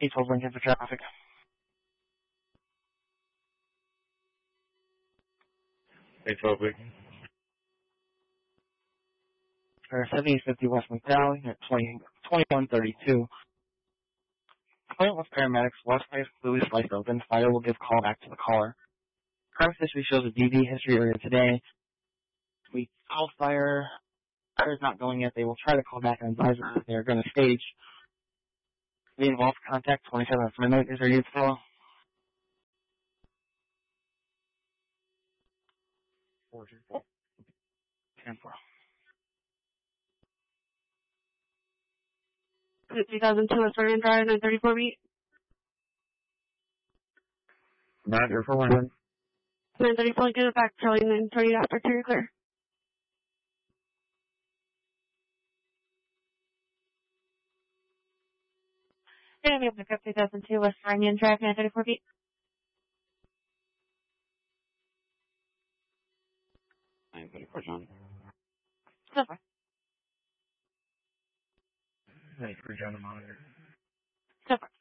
812 Lincoln for traffic. 812 Lincoln. 7850 West McDowell at 2132. Appointment with paramedics. West side is completely sliced open. Fire will give call back to the caller. Crime history shows a DD history earlier today. We call fire. Fire is not going yet. They will try to call back and advise us that they are going to stage. Be involved. Contact 27 at midnight. Is there you fellow? 424. 10-4. 2002 West Vernon Drive, 934 beat. 934 Lincoln. 934 Lincoln, back Charlie, 930 after clear, clear. Yeah, we have pick up 2002 West Vernon Drive, 934 beat. 934 John. So far. 934 John, the monitor. So far.